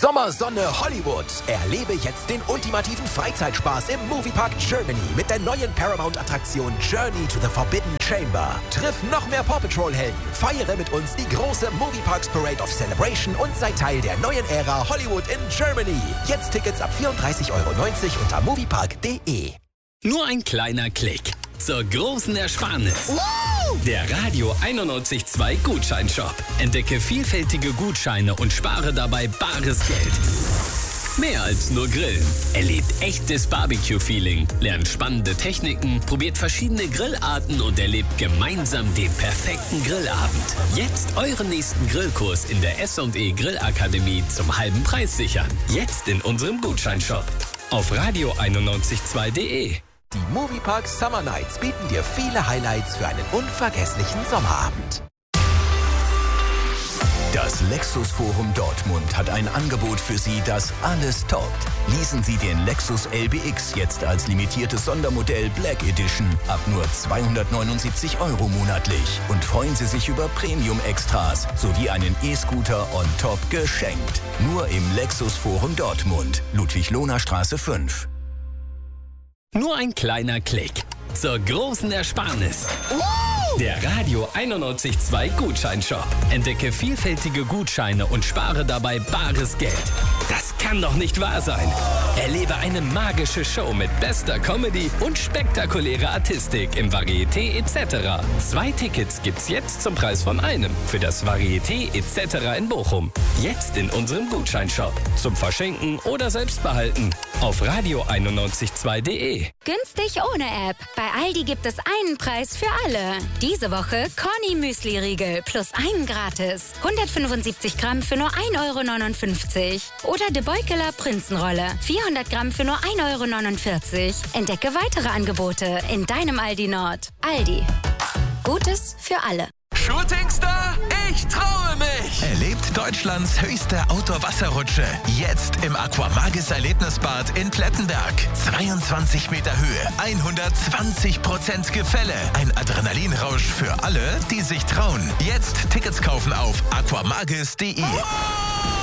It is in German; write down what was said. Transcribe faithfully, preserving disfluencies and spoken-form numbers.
Sommersonne Hollywood. Erlebe jetzt den ultimativen Freizeitspaß im Moviepark Germany mit der neuen Paramount-Attraktion Journey to the Forbidden Chamber. Triff noch mehr Paw Patrol-Helden, feiere mit uns die große Movieparks Parade of Celebration und sei Teil der neuen Ära Hollywood in Germany. Jetzt Tickets ab vierunddreißig Euro neunzig unter moviepark punkt de. Nur ein kleiner Klick zur großen Ersparnis. Wow! Der Radio einundneunzig Komma zwei Gutscheinshop. Entdecke vielfältige Gutscheine und spare dabei bares Geld. Mehr als nur Grillen. Erlebt echtes Barbecue-Feeling, lernt spannende Techniken, probiert verschiedene Grillarten und erlebt gemeinsam den perfekten Grillabend. Jetzt euren nächsten Grillkurs in der S und E Grillakademie zum halben Preis sichern. Jetzt in unserem Gutscheinshop auf radio einundneunzig Komma zwei punkt de. Die Moviepark Summer Nights bieten dir viele Highlights für einen unvergesslichen Sommerabend. Das Lexus Forum Dortmund hat ein Angebot für Sie, das alles toppt. Leasen Sie den Lexus L B X jetzt als limitiertes Sondermodell Black Edition ab nur zweihundertneunundsiebzig Euro monatlich und freuen Sie sich über Premium-Extras sowie einen E-Scooter on top geschenkt. Nur im Lexus Forum Dortmund, Ludwig-Lohner-Straße fünf. Nur ein kleiner Klick zur großen Ersparnis. Wow! Der Radio einundneunzig Komma zwei Gutscheinshop. Entdecke vielfältige Gutscheine und spare dabei bares Geld. Das kann doch nicht wahr sein. Erlebe eine magische Show mit bester Comedy und spektakulärer Artistik im Varieté et cetera. Zwei Tickets gibt's jetzt zum Preis von einem für das Varieté et cetera in Bochum. Jetzt in unserem Gutscheinshop. Zum Verschenken oder selbst behalten. Auf radio einundneunzig Komma zwei punkt de. Günstig ohne App. Bei Aldi gibt es einen Preis für alle. Diese Woche Corny Müsli-Riegel plus einen gratis. hundertfünfundsiebzig Gramm für nur ein Euro neunundfünfzig. Oder De Beukeler Prinzenrolle. vierhundert Gramm für nur ein Euro neunundvierzig. Entdecke weitere Angebote in deinem Aldi Nord. Aldi. Gutes für alle. Shootingstar? Ich traue mich! Erlebt Deutschlands höchste Outdoor-Wasserrutsche. Jetzt im Aquamagis Erlebnisbad in Plettenberg. zweiundzwanzig Meter Höhe, hundertzwanzig Prozent Gefälle. Ein Adrenalinrausch für alle, die sich trauen. Jetzt Tickets kaufen auf aquamagis punkt de. Oh!